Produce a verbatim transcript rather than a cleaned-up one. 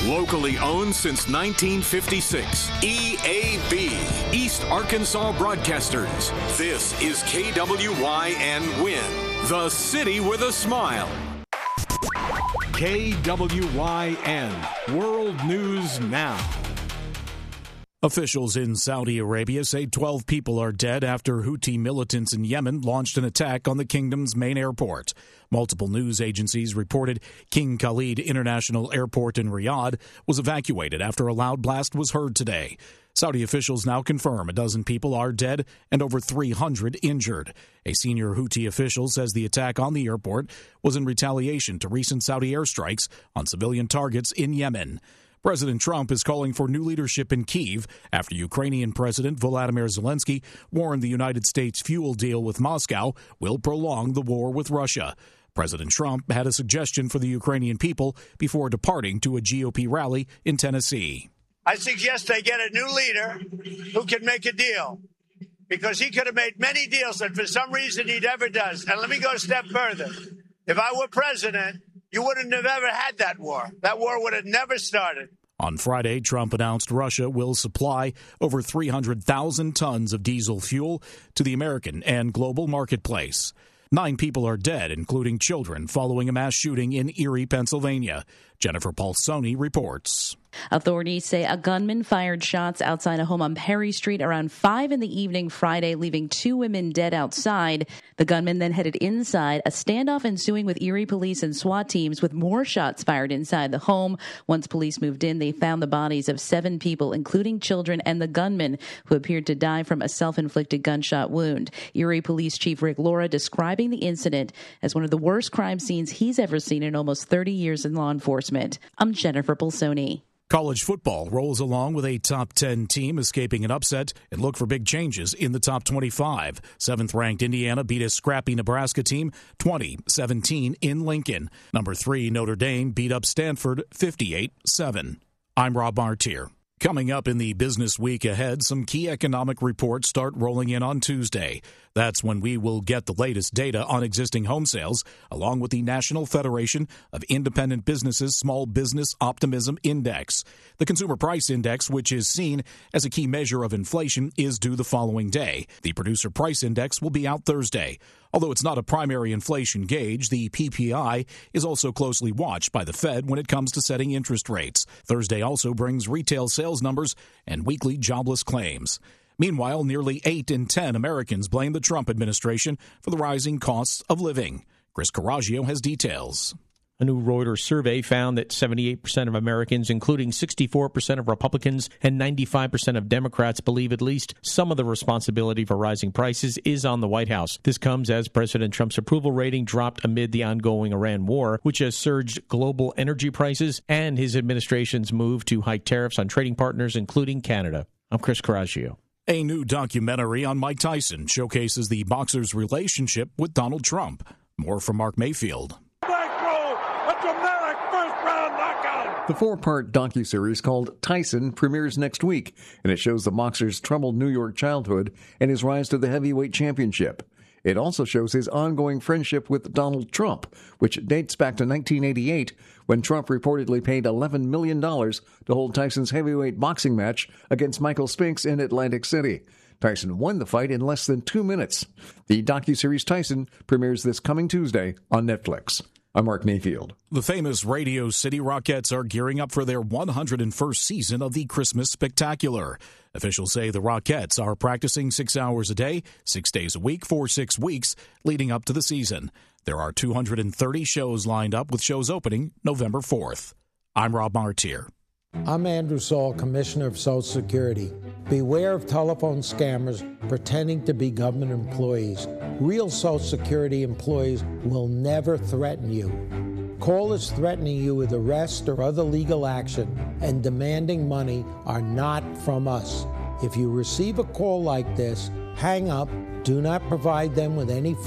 Locally owned since nineteen fifty-six. E A B, East Arkansas Broadcasters. This is K W Y N Win, the city with a smile. K W Y N, World News Now. Officials in Saudi Arabia say twelve people are dead after Houthi militants in Yemen launched an attack on the kingdom's main airport. Multiple news agencies reported King Khalid International Airport in Riyadh was evacuated after a loud blast was heard today. Saudi officials now confirm a dozen people are dead and over three hundred injured. A senior Houthi official says the attack on the airport was in retaliation to recent Saudi airstrikes on civilian targets in Yemen. President Trump is calling for new leadership in Kyiv after Ukrainian President Volodymyr Zelensky warned the United States fuel deal with Moscow will prolong the war with Russia. President Trump had a suggestion for the Ukrainian people before departing to a G O P rally in Tennessee. I suggest they get a new leader who can make a deal, because he could have made many deals that for some reason he never does. And let me go a step further. If I were president, you wouldn't have ever had that war. That war would have never started. On Friday, Trump announced Russia will supply over three hundred thousand tons of diesel fuel to the American and global marketplace. Nine people are dead, including children, following a mass shooting in Erie, Pennsylvania. Jennifer Paulsoni reports. Authorities say a gunman fired shots outside a home on Perry Street around five in the evening Friday, leaving two women dead outside. The gunman then headed inside, a standoff ensuing with Erie police and SWAT teams with more shots fired inside the home. Once police moved in, they found the bodies of seven people, including children and the gunman, who appeared to die from a self-inflicted gunshot wound. Erie Police Chief Rick Laura describing the incident as one of the worst crime scenes he's ever seen in almost thirty years in law enforcement. I'm Jennifer Pulsoni. College football rolls along with a top ten team escaping an upset and look for big changes in the top twenty-five. Seventh-ranked Indiana beat a scrappy Nebraska team twenty seventeen in Lincoln. Number three, Notre Dame beat up Stanford fifty-eight seven. I'm Rob Martier. Coming up in the business week ahead, some key economic reports start rolling in on Tuesday. That's when we will get the latest data on existing home sales, along with the National Federation of Independent Businesses Small Business Optimism Index. The Consumer Price Index, which is seen as a key measure of inflation, is due the following day. The Producer Price Index will be out Thursday. Although it's not a primary inflation gauge, the P P I is also closely watched by the Fed when it comes to setting interest rates. Thursday also brings retail sales numbers and weekly jobless claims. Meanwhile, nearly eight in ten Americans blame the Trump administration for the rising costs of living. Chris Coraggio has details. A new Reuters survey found that seventy-eight percent of Americans, including sixty-four percent of Republicans and ninety-five percent of Democrats, believe at least some of the responsibility for rising prices is on the White House. This comes as President Trump's approval rating dropped amid the ongoing Iran war, which has surged global energy prices, and his administration's move to hike tariffs on trading partners, including Canada. I'm Chris Coraggio. A new documentary on Mike Tyson showcases the boxer's relationship with Donald Trump. More from Mark Mayfield. The four-part docuseries called Tyson premieres next week, and it shows the boxer's troubled New York childhood and his rise to the heavyweight championship. It also shows his ongoing friendship with Donald Trump, which dates back to nineteen eighty-eight, when Trump reportedly paid eleven million dollars to hold Tyson's heavyweight boxing match against Michael Spinks in Atlantic City. Tyson won the fight in less than two minutes. The docuseries Tyson premieres this coming Tuesday on Netflix. I'm Mark Mayfield. The famous Radio City Rockettes are gearing up for their one hundred first season of the Christmas Spectacular. Officials say the Rockettes are practicing six hours a day, six days a week for six weeks leading up to the season. There are two hundred thirty shows lined up, with shows opening November fourth. I'm Rob Martier. I'm Andrew Saul, Commissioner of Social Security. Beware of telephone scammers pretending to be government employees. Real Social Security employees will never threaten you. Callers threatening you with arrest or other legal action and demanding money are not from us. If you receive a call like this, hang up, do not provide them with any